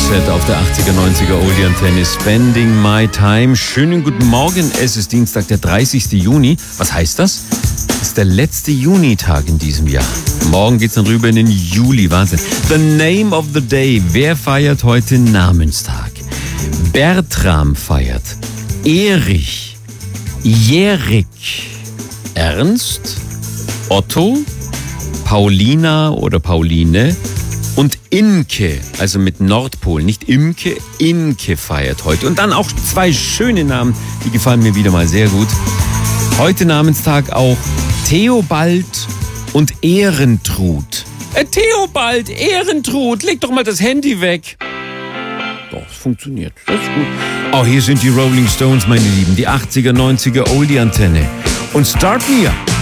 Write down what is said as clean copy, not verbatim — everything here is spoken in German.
Roxette auf der 80er, 90er Oldie Antenne. Spending my time. Schönen guten Morgen. Es ist Dienstag, der 30. Juni. Was heißt das? Es ist der letzte Junitag in diesem Jahr. Morgen geht's dann rüber in den Juli. Wahnsinn. The name of the day. Wer feiert heute Namenstag? Bertram feiert. Erich. Jerik. Ernst. Otto. Paulina oder Pauline. Und Imke, also mit Nordpol, nicht Imke, Imke feiert heute. Und dann auch zwei schöne Namen, die gefallen mir wieder mal sehr gut. Heute Namenstag auch Theobald und Ehrentrud. Theobald, Ehrentrud, leg doch mal das Handy weg. Doch, es funktioniert, das ist gut. Oh, hier sind die Rolling Stones, meine Lieben, die 80er, 90er Oldie-Antenne. Und Start Me Up.